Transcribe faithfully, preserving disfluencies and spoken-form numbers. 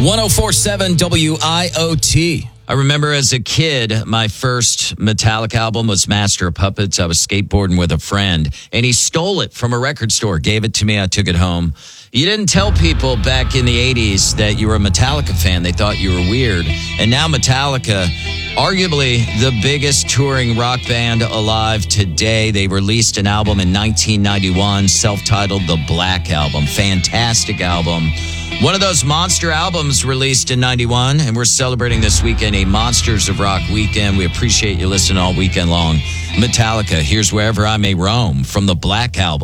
one oh four point seven W I O T. I remember as a kid, my first Metallica album was Master of Puppets. I was skateboarding with a friend, and he stole it from a record store, gave it to me. I took it home. You didn't tell people back in the eighties that you were a Metallica fan. They thought you were weird. And now Metallica, arguably the biggest touring rock band alive today. They released an album in nineteen ninety-one, self-titled The Black Album. Fantastic album. One of those monster albums released in ninety-one, and we're celebrating this weekend a Monsters of Rock weekend. We appreciate you listening all weekend long. Metallica, Here's Wherever I May Roam, from the Black Album.